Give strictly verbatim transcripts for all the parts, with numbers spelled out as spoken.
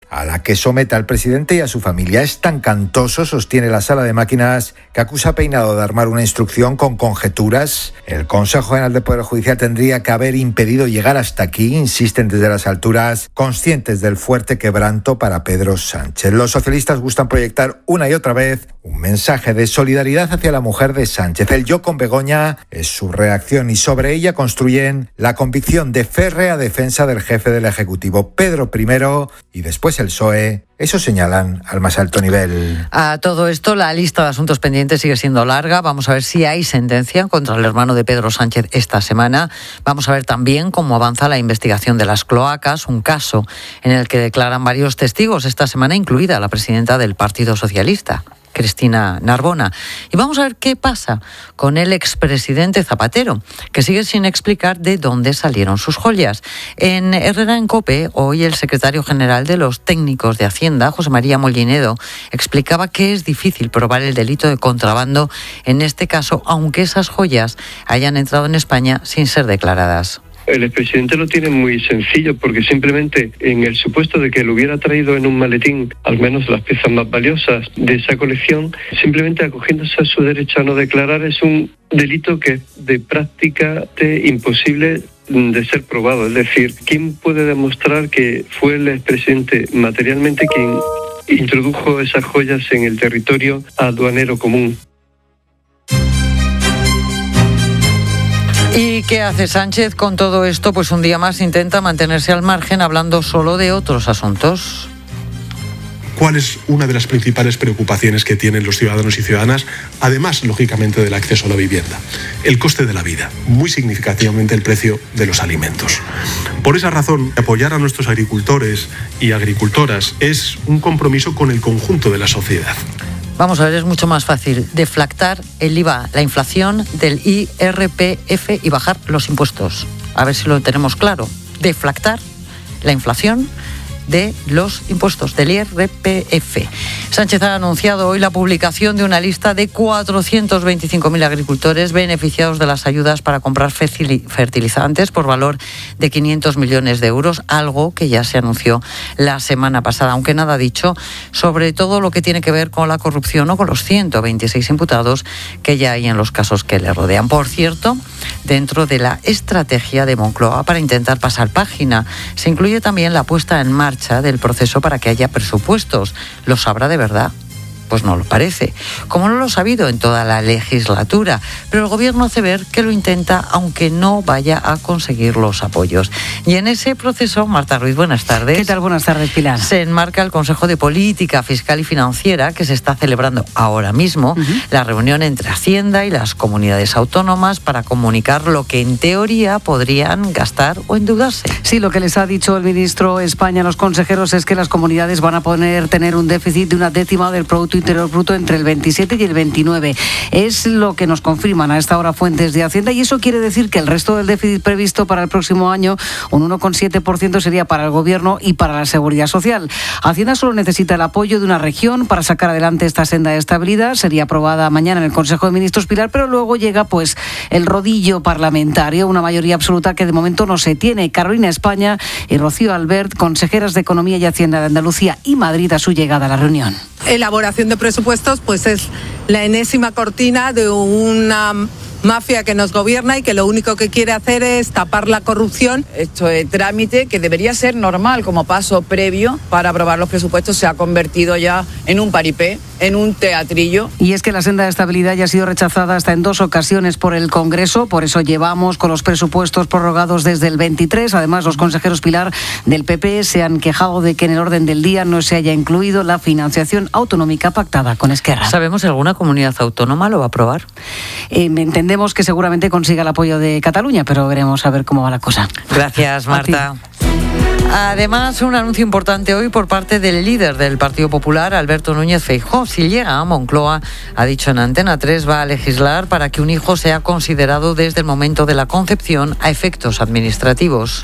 a la que somete al presidente y a su familia. Es tan cantoso, sostiene la Sala de Máquinas, que acusa a Peinado de armar una instrucción con conjeturas. El Consejo General del Poder Judicial tendría que haber impedido llegar hasta aquí, insisten desde las alturas, conscientes del fuerte quebranto para Pedro Sánchez. Los socialistas gustan proyectar una y otra vez un mensaje de solidaridad hacia la mujer de Sánchez. El yo con Begoña es su reacción y sobre ella construyen la convicción de férrea defensa del jefe del Ejecutivo, Pedro primero, y después el P S O E. Eso señalan al más alto nivel. A todo esto, la lista de asuntos pendientes sigue siendo larga. Vamos a ver si hay sentencia contra el hermano de Pedro Sánchez esta semana. Vamos a ver también cómo avanza la investigación de las cloacas, un caso en el que declaran varios testigos esta semana, incluida la presidenta del Partido Socialista, Cristina Narbona. Y vamos a ver qué pasa con el expresidente Zapatero, que sigue sin explicar de dónde salieron sus joyas. En Herrera en COPE, hoy el secretario general de los técnicos de Hacienda, José María Mollinedo, explicaba que es difícil probar el delito de contrabando en este caso, aunque esas joyas hayan entrado en España sin ser declaradas. El expresidente lo tiene muy sencillo, porque simplemente en el supuesto de que lo hubiera traído en un maletín, al menos las piezas más valiosas de esa colección, simplemente acogiéndose a su derecho a no declarar, es un delito que es de práctica de imposible de ser probado. Es decir, ¿quién puede demostrar que fue el expresidente materialmente quien introdujo esas joyas en el territorio aduanero común? ¿Y qué hace Sánchez con todo esto? Pues un día más intenta mantenerse al margen, hablando solo de otros asuntos. ¿Cuál es una de las principales preocupaciones que tienen los ciudadanos y ciudadanas? Además, lógicamente, del acceso a la vivienda. El coste de la vida, muy significativamente el precio de los alimentos. Por esa razón, apoyar a nuestros agricultores y agricultoras es un compromiso con el conjunto de la sociedad. Vamos a ver, es mucho más fácil deflactar el I V A, la inflación del I R P F y bajar los impuestos. A ver si lo tenemos claro. Deflactar la inflación de los impuestos del I R P F. Sánchez ha anunciado hoy la publicación de una lista de cuatrocientos veinticinco mil agricultores beneficiados de las ayudas para comprar fertilizantes por valor de quinientos millones de euros, algo que ya se anunció la semana pasada, aunque nada ha dicho sobre todo lo que tiene que ver con la corrupción o con los ciento veintiséis imputados que ya hay en los casos que le rodean. Por cierto, dentro de la estrategia de Moncloa para intentar pasar página, se incluye también la puesta en marcha del proceso para que haya presupuestos. ¿Lo sabrá de verdad? Pues no lo parece, como no lo ha sabido en toda la legislatura, pero el gobierno hace ver que lo intenta aunque no vaya a conseguir los apoyos. Y en ese proceso, Marta Ruiz, buenas tardes. ¿Qué tal? Buenas tardes, Pilar. Se enmarca el Consejo de Política Fiscal y Financiera que se está celebrando ahora mismo, uh-huh. la reunión entre Hacienda y las comunidades autónomas para comunicar lo que en teoría podrían gastar o endeudarse. Sí, lo que les ha dicho el ministro España a los consejeros es que las comunidades van a poder tener un déficit de una décima del Producto Interior Bruto entre el veintisiete y el veintinueve. Es lo que nos confirman a esta hora fuentes de Hacienda, y eso quiere decir que el resto del déficit previsto para el próximo año, un uno coma siete por ciento, sería para el Gobierno y para la Seguridad Social. Hacienda solo necesita el apoyo de una región para sacar adelante esta senda de estabilidad. Sería aprobada mañana en el Consejo de Ministros, Pilar, pero luego llega pues el rodillo parlamentario, una mayoría absoluta que de momento no se tiene. Carolina España y Rocío Albert, consejeras de Economía y Hacienda de Andalucía y Madrid, a su llegada a la reunión. Elaboración de presupuestos pues es la enésima cortina de una mafia que nos gobierna y que lo único que quiere hacer es tapar la corrupción. Esto es trámite que debería ser normal como paso previo para aprobar los presupuestos, se ha convertido ya en un paripé, en un teatrillo. Y es que la senda de estabilidad ya ha sido rechazada hasta en dos ocasiones por el Congreso, por eso llevamos con los presupuestos prorrogados desde el veintitrés. Además, los consejeros Pilar del P P se han quejado de que en el orden del día no se haya incluido la financiación autonómica pactada con Esquerra. ¿Sabemos si alguna comunidad autónoma lo va a aprobar? Eh, entendemos que seguramente consiga el apoyo de Cataluña, pero veremos a ver cómo va la cosa. Gracias, Marta. Además, un anuncio importante hoy por parte del líder del Partido Popular, Alberto Núñez Feijóo. Si llega a Moncloa, ha dicho en Antena tres, va a legislar para que un hijo sea considerado desde el momento de la concepción a efectos administrativos.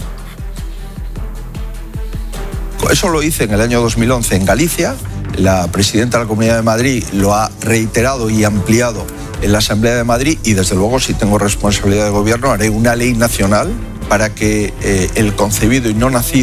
Eso lo hice en el año dos mil once en Galicia. La presidenta de la Comunidad de Madrid lo ha reiterado y ampliado en la Asamblea de Madrid, y desde luego, si tengo responsabilidad de gobierno, haré una ley nacional para que eh, el concebido y no nacido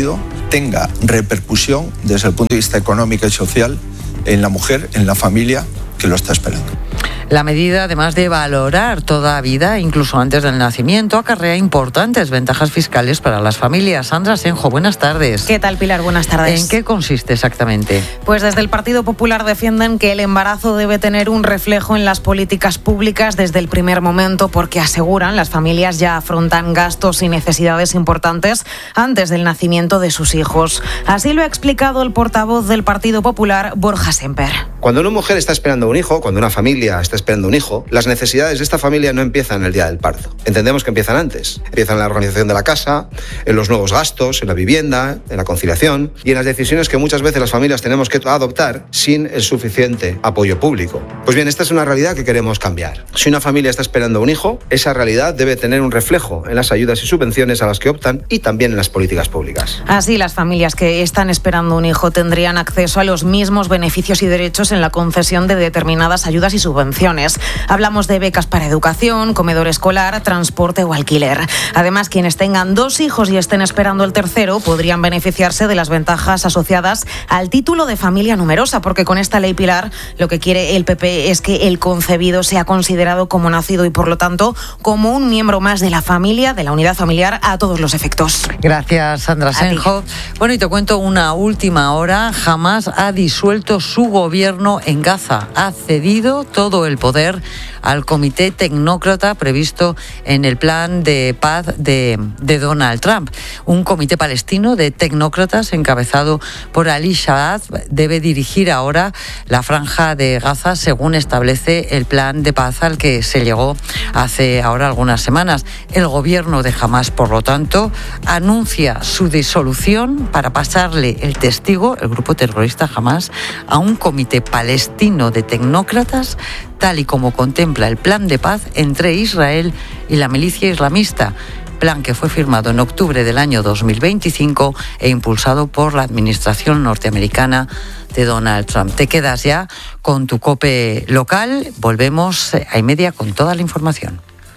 tenga repercusión desde el punto de vista económico y social en la mujer, en la familia que lo está esperando. La medida, además de valorar toda vida, incluso antes del nacimiento, acarrea importantes ventajas fiscales para las familias. Sandra Senjo, buenas tardes. ¿Qué tal, Pilar? Buenas tardes. ¿En qué consiste exactamente? Pues desde el Partido Popular defienden que el embarazo debe tener un reflejo en las políticas públicas desde el primer momento, porque aseguran las familias ya afrontan gastos y necesidades importantes antes del nacimiento de sus hijos. Así lo ha explicado el portavoz del Partido Popular, Borja Semper. Cuando una mujer está esperando un hijo, cuando una familia está esperando un hijo, las necesidades de esta familia no empiezan el día del parto. Entendemos que empiezan antes. Empiezan en la organización de la casa, en los nuevos gastos, en la vivienda, en la conciliación y en las decisiones que muchas veces las familias tenemos que adoptar sin el suficiente apoyo público. Pues bien, esta es una realidad que queremos cambiar. Si una familia está esperando un hijo, esa realidad debe tener un reflejo en las ayudas y subvenciones a las que optan y también en las políticas públicas. Así, las familias que están esperando un hijo tendrían acceso a los mismos beneficios y derechos en la concesión de determinadas ayudas y subvenciones. Hablamos de becas para educación, comedor escolar, transporte o alquiler. Además, quienes tengan dos hijos y estén esperando el tercero podrían beneficiarse de las ventajas asociadas al título de familia numerosa, porque con esta ley, Pilar, lo que quiere el P P es que el concebido sea considerado como nacido y, por lo tanto, como un miembro más de la familia, de la unidad familiar, a todos los efectos. Gracias, Sandra Senjo. Bueno, y te cuento una última hora. Hamás ha disuelto su gobierno en Gaza. Ha cedido todo el poder al comité tecnócrata previsto en el plan de paz de, de Donald Trump. Un comité palestino de tecnócratas encabezado por Ali Shahad debe dirigir ahora la franja de Gaza según establece el plan de paz al que se llegó hace ahora algunas semanas. El gobierno de Hamás, por lo tanto, anuncia su disolución para pasarle el testigo, el grupo terrorista Hamás, a un comité palestino de tecnócratas, tal y como contempla el plan de paz entre Israel y la milicia islamista, plan que fue firmado en octubre del año dos mil veinticinco e impulsado por la administración norteamericana de Donald Trump. Te quedas ya con tu COPE local. Volvemos a y media con toda la información.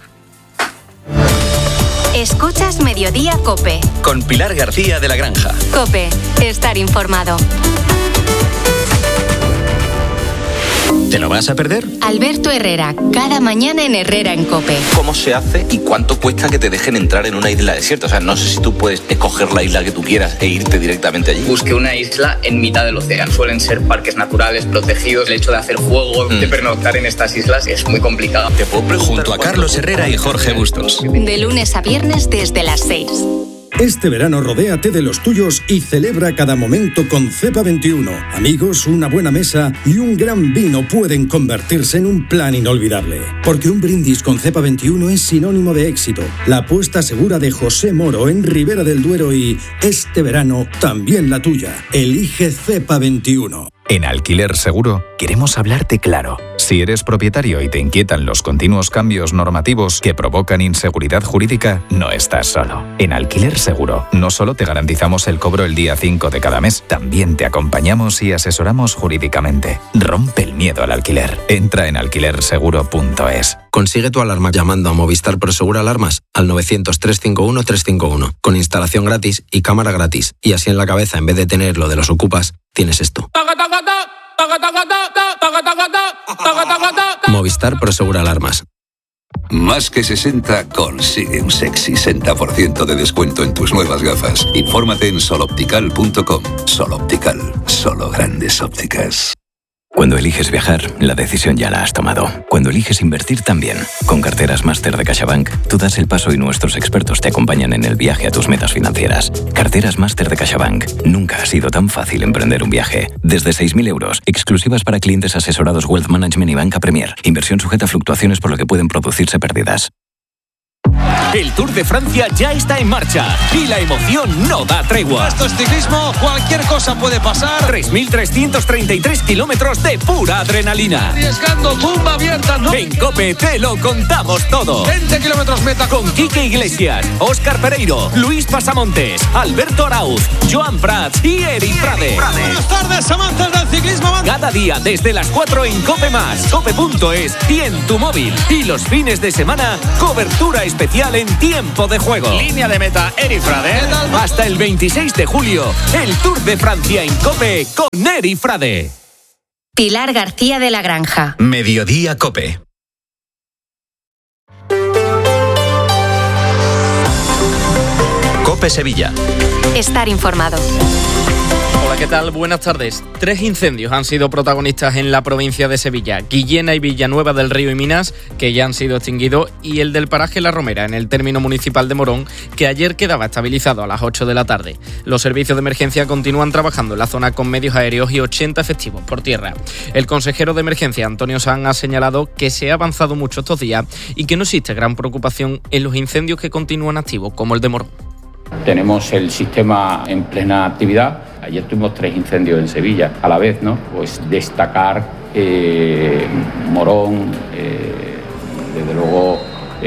Escuchas Mediodía COPE. Con Pilar García de la Granja. COPE, estar informado. ¿Te lo vas a perder? Alberto Herrera, cada mañana en Herrera en COPE. ¿Cómo se hace y cuánto cuesta que te dejen entrar en una isla desierta? O sea, no sé si tú puedes escoger la isla que tú quieras e irte directamente allí. Busqué una isla en mitad del océano. Suelen ser parques naturales protegidos. El hecho de hacer juego, mm. de pernoctar en estas islas es muy complicado. Te puedo preguntar. Junto a Carlos Herrera y Jorge Bustos. De lunes a viernes desde las seis. Este verano rodéate de los tuyos y celebra cada momento con Cepa veintiuno. Amigos, una buena mesa y un gran vino pueden convertirse en un plan inolvidable. Porque un brindis con Cepa veintiuno es sinónimo de éxito. La apuesta segura de José Moro en Ribera del Duero y este verano también la tuya. Elige Cepa veintiuno. En Alquiler Seguro queremos hablarte claro. Si eres propietario y te inquietan los continuos cambios normativos que provocan inseguridad jurídica, no estás solo. En Alquiler Seguro no solo te garantizamos el cobro el día cinco de cada mes, también te acompañamos y asesoramos jurídicamente. Rompe el miedo al alquiler. Entra en alquiler seguro punto es. Consigue tu alarma llamando a Movistar Prosegur Alarmas al novecientos, trescientos cincuenta y uno, trescientos cincuenta y uno, con instalación gratis y cámara gratis. Y así en la cabeza, en vez de tener lo de los ocupas, tienes esto. Movistar Prosegur Alarmas. Más que sesenta consigue un sexy sesenta por ciento de descuento en tus nuevas gafas. Infórmate en soloptical punto com. Soloptical, solo grandes ópticas. Cuando eliges viajar, la decisión ya la has tomado. Cuando eliges invertir también. Con Carteras Máster de CaixaBank, tú das el paso y nuestros expertos te acompañan en el viaje a tus metas financieras. Carteras Máster de CaixaBank. Nunca ha sido tan fácil emprender un viaje. Desde seis mil euros, exclusivas para clientes asesorados Wealth Management y Banca Premier. Inversión sujeta a fluctuaciones por lo que pueden producirse pérdidas. El Tour de Francia ya está en marcha y la emoción no da tregua. Esto es ciclismo, cualquier cosa puede pasar. tres mil trescientos treinta y tres kilómetros de pura adrenalina. Arriesgando, tumba abierta, ¿no? En COPE te lo contamos todo. veinte kilómetros meta con Quique Iglesias, Óscar Pereiro, Luis Pasamontes, Alberto Arauz, Joan Prats y Eric Prade. Buenas tardes, amantes del ciclismo. Cada Cada día desde las cuatro en COPE más, cope punto es y en tu móvil. Y los fines de semana, cobertura especial en tiempo de juego. Línea de meta Eri Frade. Hasta el veintiséis de julio, el Tour de Francia en COPE con Eri Frade. Pilar García de la Granja. Mediodía COPE. COPE Sevilla. Estar informado. Hola, ¿qué tal? Buenas tardes. Tres incendios han sido protagonistas en la provincia de Sevilla. Guillena y Villanueva del Río y Minas, que ya han sido extinguidos, y el del paraje La Romera, en el término municipal de Morón, que ayer quedaba estabilizado a las ocho de la tarde. Los servicios de emergencia continúan trabajando en la zona con medios aéreos y ochenta efectivos por tierra. El consejero de emergencia, Antonio Sanz, ha señalado que se ha avanzado mucho estos días y que no existe gran preocupación en los incendios que continúan activos, como el de Morón. Tenemos el sistema en plena actividad. Ayer tuvimos tres incendios en Sevilla a la vez, ¿no? Pues destacar eh, Morón, eh, desde luego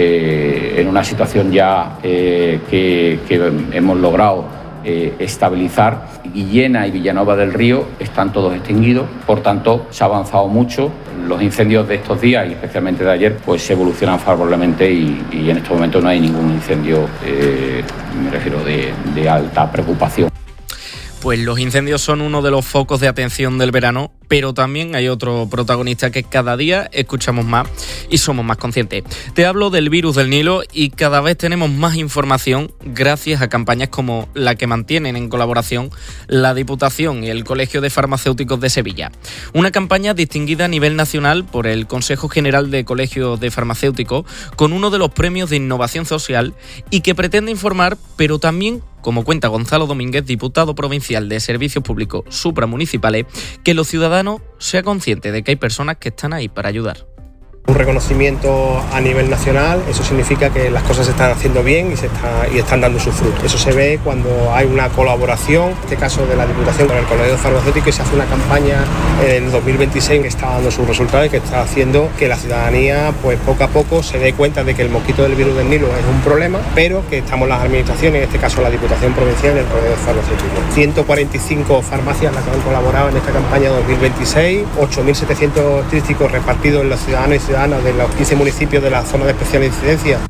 eh, en una situación ya eh, que, que hemos logrado eh, estabilizar. Guillena y Villanueva del Río están todos extinguidos, por tanto se ha avanzado mucho. Los incendios de estos días y especialmente de ayer pues se evolucionan favorablemente y, y en este momento no hay ningún incendio, eh, me refiero, de, de alta preocupación. Pues los incendios son uno de los focos de atención del verano, pero también hay otro protagonista que cada día escuchamos más y somos más conscientes. Te hablo del virus del Nilo y cada vez tenemos más información gracias a campañas como la que mantienen en colaboración la Diputación y el Colegio de Farmacéuticos de Sevilla. Una campaña distinguida a nivel nacional por el Consejo General de Colegios de Farmacéuticos con uno de los premios de innovación social y que pretende informar, pero también, como cuenta Gonzalo Domínguez, diputado provincial de Servicios Públicos Supramunicipales, que los ciudadanos sean conscientes de que hay personas que están ahí para ayudar. Un reconocimiento a nivel nacional, eso significa que las cosas se están haciendo bien y, se está, y están dando sus frutos. Eso se ve cuando hay una colaboración, en este caso de la Diputación con el Colegio Farmacéutico, y se hace una campaña en el dos mil veintiséis que está dando sus resultados y que está haciendo que la ciudadanía pues poco a poco se dé cuenta de que el mosquito del virus del Nilo es un problema, pero que estamos las administraciones, en este caso la Diputación Provincial y el Colegio Farmacéutico. ciento cuarenta y cinco farmacias las que han colaborado en esta campaña dos mil veintiséis, ocho mil setecientos trípticos repartidos en los ciudadanos y ciudadanas de los quince municipios de la zona de especial incidencia.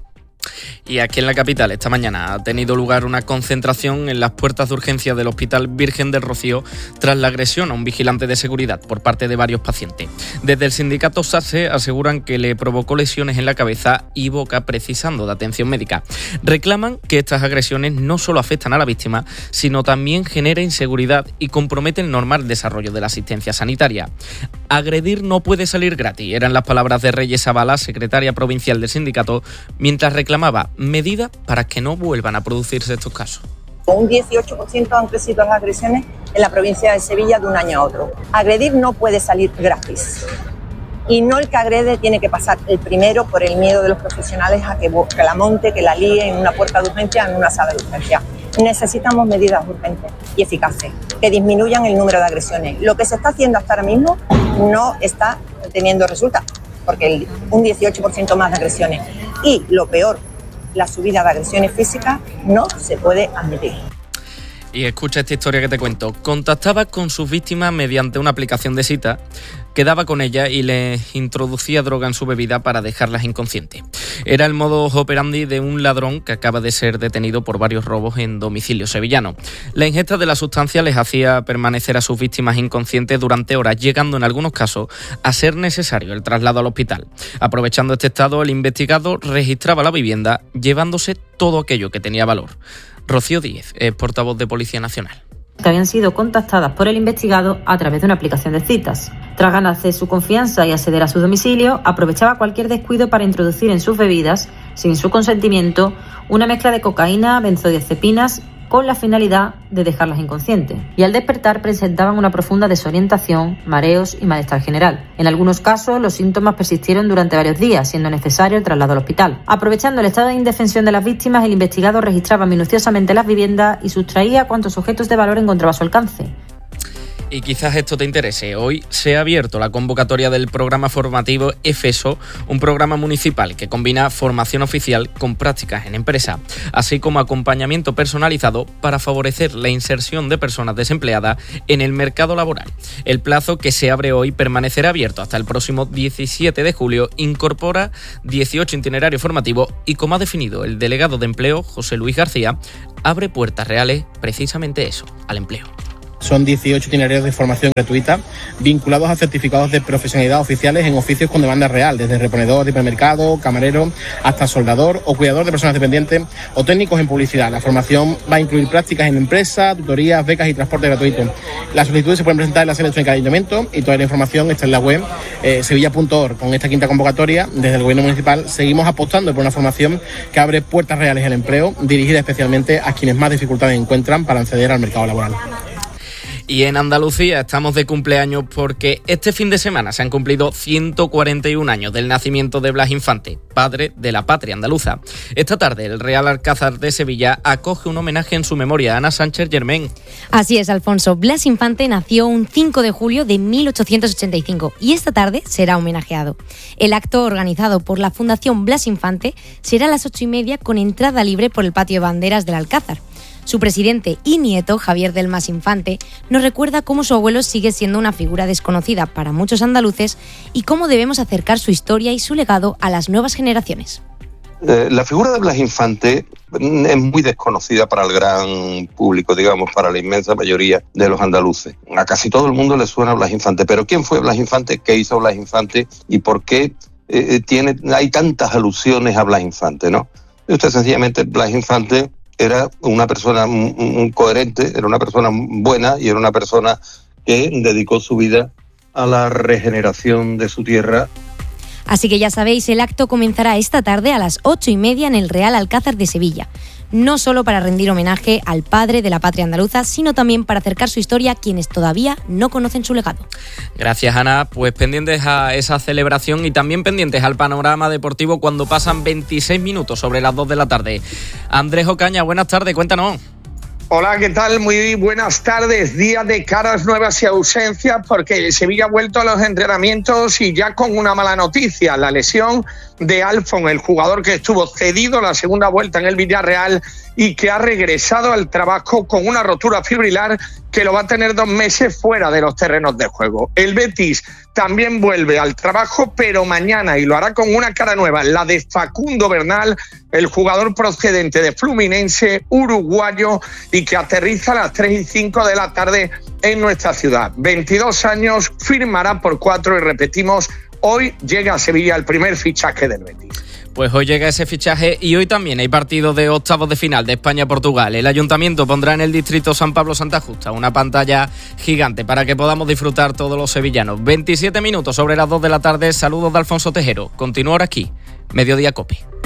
Y aquí en la capital, esta mañana, ha tenido lugar una concentración en las puertas de urgencia del Hospital Virgen del Rocío tras la agresión a un vigilante de seguridad por parte de varios pacientes. Desde el sindicato SASE aseguran que le provocó lesiones en la cabeza y boca, precisando de atención médica. Reclaman que estas agresiones no solo afectan a la víctima, sino también generan inseguridad y comprometen el normal desarrollo de la asistencia sanitaria. Agredir no puede salir gratis, eran las palabras de Reyes Avala, secretaria provincial del sindicato, mientras reclamaba medidas para que no vuelvan a producirse estos casos. Un dieciocho por ciento han crecido las agresiones en la provincia de Sevilla de un año a otro. Agredir no puede salir gratis. Y no el que agrede tiene que pasar el primero por el miedo de los profesionales a que, que la monte, que la líe en una puerta de urgencia, en una sala de urgencia. Necesitamos medidas urgentes y eficaces que disminuyan el número de agresiones. Lo que se está haciendo hasta ahora mismo no está teniendo resultados, porque el, un dieciocho por ciento más de agresiones. Y lo peor, la subida de agresiones físicas no se puede admitir. Y escucha esta historia que te cuento. Contactaba con sus víctimas mediante una aplicación de cita, quedaba con ellas y les introducía droga en su bebida para dejarlas inconscientes. Era el modus operandi de un ladrón que acaba de ser detenido por varios robos en domicilio sevillano. La ingesta de la sustancia les hacía permanecer a sus víctimas inconscientes durante horas, llegando en algunos casos a ser necesario el traslado al hospital. Aprovechando este estado, el investigado registraba la vivienda, llevándose todo aquello que tenía valor. Rocío Díez es portavoz de Policía Nacional. Que habían sido contactadas por el investigado a través de una aplicación de citas. Tras ganarse su confianza y acceder a su domicilio, aprovechaba cualquier descuido para introducir en sus bebidas, sin su consentimiento, una mezcla de cocaína, benzodiazepinas, con la finalidad de dejarlas inconscientes. Y al despertar presentaban una profunda desorientación, mareos y malestar general. En algunos casos, los síntomas persistieron durante varios días, siendo necesario el traslado al hospital. Aprovechando el estado de indefensión de las víctimas, el investigado registraba minuciosamente las viviendas y sustraía cuantos objetos de valor encontraba a su alcance. Y quizás esto te interese. Hoy se ha abierto la convocatoria del programa formativo EFESO, un programa municipal que combina formación oficial con prácticas en empresa, así como acompañamiento personalizado para favorecer la inserción de personas desempleadas en el mercado laboral. El plazo, que se abre hoy, permanecerá abierto hasta el próximo diecisiete de julio, incorpora dieciocho itinerarios formativos y, como ha definido el delegado de empleo, José Luis García, abre puertas reales precisamente eso, al empleo. Son dieciocho itinerarios de formación gratuita vinculados a certificados de profesionalidad oficiales en oficios con demanda real, desde reponedor de hipermercado, camarero, hasta soldador o cuidador de personas dependientes o técnicos en publicidad. La formación va a incluir prácticas en empresa, tutorías, becas y transporte gratuito. Las solicitudes se pueden presentar en la sede electrónica del Ayuntamiento y toda la información está en la web eh, sevilla punto org. Con esta quinta convocatoria, desde el Gobierno Municipal seguimos apostando por una formación que abre puertas reales al empleo, dirigida especialmente a quienes más dificultades encuentran para acceder al mercado laboral. Y en Andalucía estamos de cumpleaños porque este fin de semana se han cumplido ciento cuarenta y un años del nacimiento de Blas Infante, padre de la patria andaluza. Esta tarde el Real Alcázar de Sevilla acoge un homenaje en su memoria. Ana Sánchez Germain. Así es, Alfonso. Blas Infante nació un cinco de julio de mil ochocientos ochenta y cinco y esta tarde será homenajeado. El acto, organizado por la Fundación Blas Infante, será a las ocho y media con entrada libre por el patio de banderas del Alcázar. Su presidente y nieto, Javier del Mas Infante, nos recuerda cómo su abuelo sigue siendo una figura desconocida para muchos andaluces y cómo debemos acercar su historia y su legado a las nuevas generaciones. Eh, la figura de Blas Infante es muy desconocida para el gran público, digamos, para la inmensa mayoría de los andaluces. A casi todo el mundo le suena Blas Infante, pero ¿quién fue Blas Infante? ¿Qué hizo Blas Infante? ¿Y por qué eh, tiene, hay tantas alusiones a Blas Infante, ¿no? Usted sencillamente, Blas Infante era una persona muy coherente, era una persona buena y era una persona que dedicó su vida a la regeneración de su tierra. Así que ya sabéis, el acto comenzará esta tarde a las ocho y media en el Real Alcázar de Sevilla. No solo para rendir homenaje al padre de la patria andaluza, sino también para acercar su historia a quienes todavía no conocen su legado. Gracias, Ana. Pues pendientes a esa celebración y también pendientes al panorama deportivo cuando pasan veintiséis minutos sobre las dos de la tarde. Andrés Ocaña, buenas tardes, cuéntanos. Hola, ¿qué tal? Muy buenas tardes. Día de caras nuevas y ausencias porque Sevilla ha vuelto a los entrenamientos y ya con una mala noticia, la lesión de Alfon, el jugador que estuvo cedido la segunda vuelta en el Villarreal y que ha regresado al trabajo con una rotura fibrilar que lo va a tener dos meses fuera de los terrenos de juego. El Betis también vuelve al trabajo, pero mañana, y lo hará con una cara nueva, la de Facundo Bernal, el jugador procedente de Fluminense, uruguayo, y que aterriza a las tres y cinco de la tarde en nuestra ciudad. veintidós años, firmará por cuatro y repetimos, hoy llega a Sevilla el primer fichaje del Betis. Pues hoy llega ese fichaje y hoy también hay partido de octavos de final de España-Portugal. El Ayuntamiento pondrá en el distrito San Pablo-Santa Justa una pantalla gigante para que podamos disfrutar todos los sevillanos. veintisiete minutos sobre las dos de la tarde. Saludos de Alfonso Tejero. Continúa ahora aquí, Mediodía Cope.